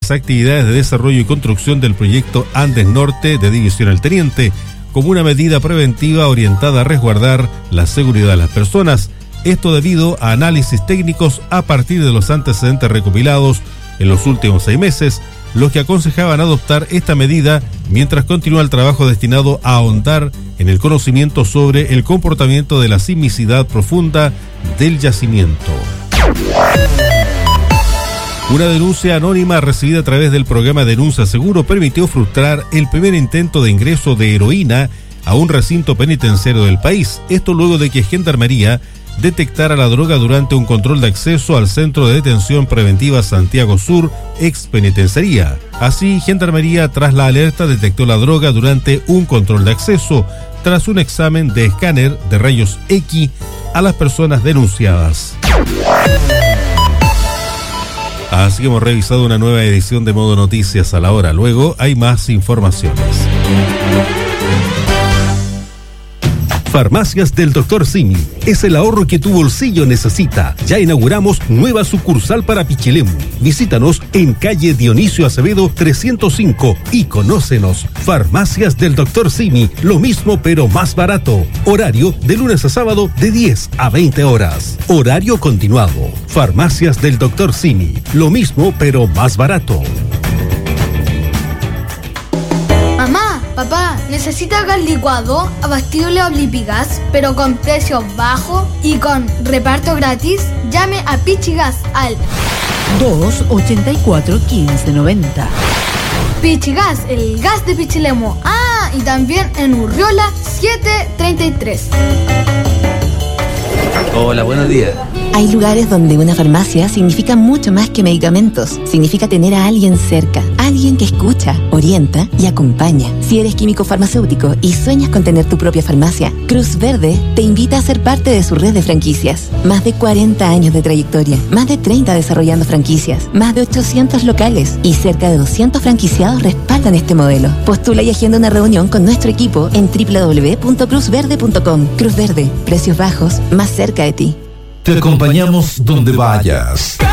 las actividades de desarrollo y construcción del proyecto Andes Norte de División El Teniente, como una medida preventiva orientada a resguardar la seguridad de las personas. Esto debido a análisis técnicos a partir de los antecedentes recopilados en los últimos 6 meses, los que aconsejaban adoptar esta medida mientras continúa el trabajo destinado a ahondar en el conocimiento sobre el comportamiento de la sismicidad profunda del yacimiento. Una denuncia anónima recibida a través del programa Denuncia Seguro permitió frustrar el primer intento de ingreso de heroína a un recinto penitenciario del país. Esto luego de que Gendarmería detectara la droga durante un control de acceso al Centro de Detención Preventiva Santiago Sur, ex penitenciaría. Así, Gendarmería, tras la alerta, detectó la droga durante un control de acceso, tras un examen de escáner de rayos X a las personas denunciadas. Así que hemos revisado una nueva edición de Modo Noticias a la hora. Luego hay más informaciones. Farmacias del Dr. Simi es el ahorro que tu bolsillo necesita. Ya inauguramos nueva sucursal para Pichilemu. Visítanos en calle Dionisio Acevedo 305 y conócenos. Farmacias del Dr. Simi, lo mismo pero más barato. Horario de lunes a sábado de 10 a 20 horas. Horario continuado. Farmacias del Dr. Simi, lo mismo pero más barato. Papá, ¿necesita gas licuado, abastible Oblipigas, pero con precios bajos y con reparto gratis? Llame a Pichigas al 284-1590. Pichigas, el gas de Pichilemu. Y también en Urriola 733. Hola, buenos días. Hay lugares donde una farmacia significa mucho más que medicamentos. Significa tener a alguien cerca, alguien que escucha, orienta y acompaña. Si eres químico farmacéutico y sueñas con tener tu propia farmacia, Cruz Verde te invita a ser parte de su red de franquicias. Más de 40 años de trayectoria, más de 30 desarrollando franquicias, más de 800 locales y cerca de 200 franquiciados respaldan este modelo. Postula y agenda una reunión con nuestro equipo en www.cruzverde.com. Cruz Verde, precios bajos, más cerca de ti. Te acompañamos donde vayas.